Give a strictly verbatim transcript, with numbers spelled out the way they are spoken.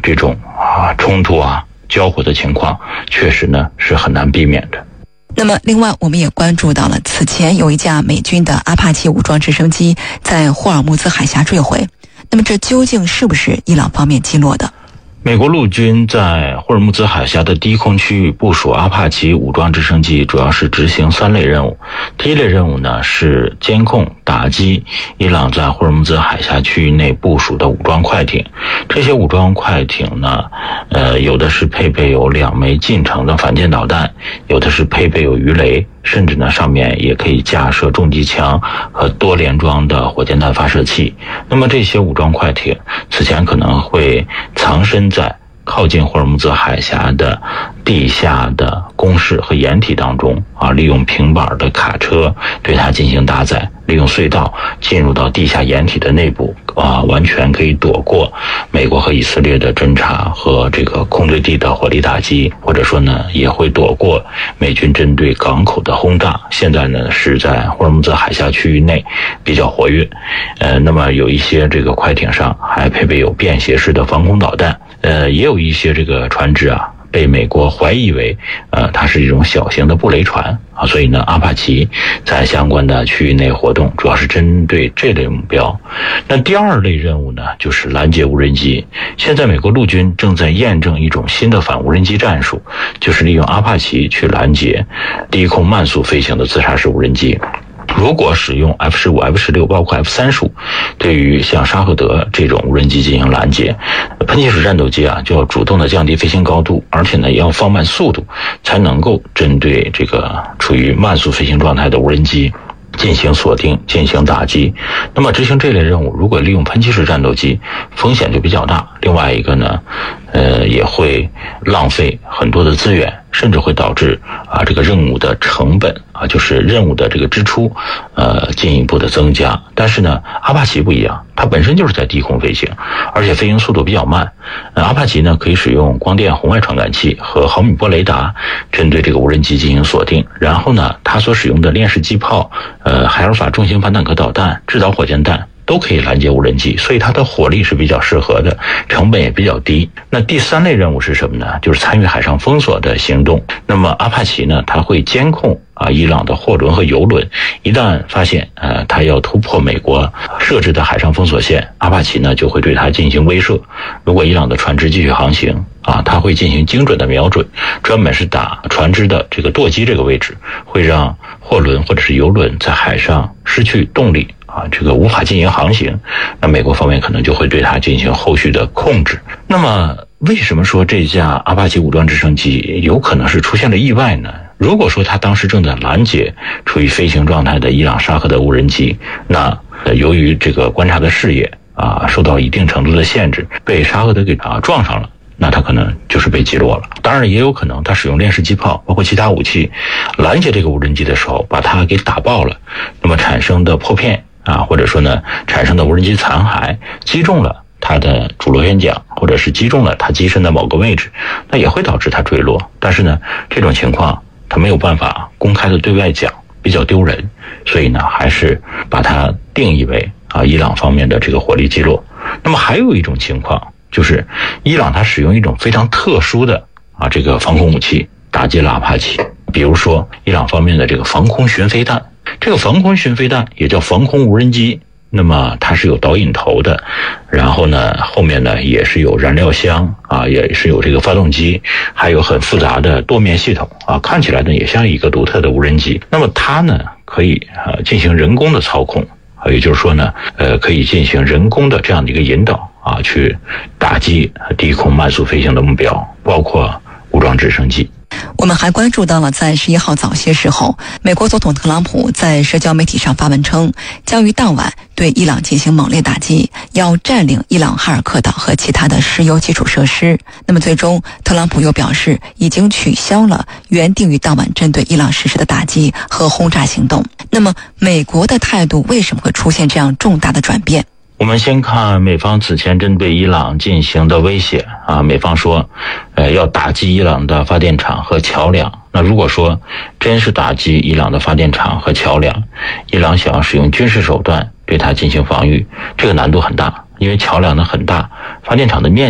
这种啊冲突啊交火的情况，确实呢是很难避免的。 那么另外我们也关注到了，此前有一架美军的阿帕奇武装直升机在霍尔木兹海峡坠毁，那么这究竟是不是伊朗方面击落的？ 美国陆军在霍尔木兹海峡的低空区域部署阿帕奇武装直升机，主要是执行三类任务。第一类任务呢是监控打击伊朗在霍尔木兹海峡区域内部署的武装快艇。这些武装快艇呢，呃，有的是配备有两枚近程的反舰导弹，有的是配备有鱼雷，甚至呢上面也可以架设重机枪和多连装的火箭弹发射器。那么这些武装快艇此前可能会藏身在靠近霍尔木兹海峡的地下的工事和掩体当中啊，利用平板的卡车对它进行搭载，利用隧道进入到地下掩体的内部啊，完全可以躲过美国和以色列的侦察和这个空对地的火力打击，或者说呢也会躲过美军针对港口的轰炸。现在呢是在霍尔木兹海峡区域内比较活跃，呃，那么有一些这个快艇上还配备有便携式的防空导弹，呃，也有一些这个船只啊被美国怀疑为呃它是一种小型的布雷船啊，所以呢阿帕奇在相关的区域内活动主要是针对这类目标。那第二类任务呢就是拦截无人机。现在美国陆军正在验证一种新的反无人机战术，就是利用阿帕奇去拦截低空慢速飞行的自杀式无人机。如果使用 F 十五、F 十六 包括 F 三十五，对于像沙赫德这种无人机进行拦截，喷气式战斗机啊就要主动的降低飞行高度，而且呢也要放慢速度，才能够针对这个处于慢速飞行状态的无人机进行锁定，进行打击。那么执行这类任务，如果利用喷气式战斗机，风险就比较大。另外一个呢，呃，也会浪费很多的资源，甚至会导致啊这个任务的成本啊，就是任务的这个支出，呃，进一步的增加。但是呢，阿帕奇不一样，它本身就是在低空飞行，而且飞行速度比较慢。呃、阿帕奇呢可以使用光电红外传感器和毫米波雷达，针对这个无人机进行锁定。然后呢，它所使用的链式机炮、呃海尔法重型反坦克导弹、制导火箭弹都可以拦截无人机，所以它的火力是比较适合的，成本也比较低。那第三类任务是什么呢？就是参与海上封锁的行动。那么阿帕奇呢，它会监控啊伊朗的货轮和油轮，一旦发现呃它要突破美国设置的海上封锁线，阿帕奇呢就会对它进行威慑。如果伊朗的船只继续航行啊，它会进行精准的瞄准，专门是打船只的这个舵机这个位置，会让货轮或者是油轮在海上失去动力啊，这个无法进行航行，那美国方面可能就会对它进行后续的控制。那么为什么说这架阿帕奇武装直升机有可能是出现了意外呢？如果说它当时正在拦截处于飞行状态的伊朗沙赫德无人机，那由于这个观察的视野啊受到一定程度的限制，被沙赫德给啊撞上了，那它可能就是被击落了。当然也有可能它使用链式机炮包括其他武器拦截这个无人机的时候把它给打爆了，那么产生的破片啊，或者说呢产生的无人机残骸击中了它的主螺旋桨，或者是击中了它机身的某个位置，那也会导致它坠落。但是呢这种情况它没有办法公开的对外讲，比较丢人，所以呢还是把它定义为啊伊朗方面的这个火力击落。那么还有一种情况，就是伊朗它使用一种非常特殊的啊这个防空武器打击了阿帕奇，比如说伊朗方面的这个防空巡飞弹。这个防空巡飞弹也叫防空无人机，那么它是有导引头的，然后呢后面呢也是有燃料箱啊，也是有这个发动机，还有很复杂的多面系统啊，看起来呢也像一个独特的无人机。那么它呢可以呃进行人工的操控，也就是说呢呃可以进行人工的这样的一个引导啊，去打击低空慢速飞行的目标，包括武装直升机。 我们还关注到了，在十一号早些时候，美国总统特朗普在社交媒体上发文称，将于当晚对伊朗进行猛烈打击，要占领伊朗哈尔克岛和其他的石油基础设施。那么最终，特朗普又表示已经取消了原定于当晚针对伊朗实施的打击和轰炸行动。那么美国的态度为什么会出现这样重大的转变？ 我们先看美方此前针对伊朗进行的威胁啊，美方说呃要打击伊朗的发电厂和桥梁。那如果说真是打击伊朗的发电厂和桥梁，伊朗想要使用军事手段对它进行防御，这个难度很大，因为桥梁呢很大，发电厂的面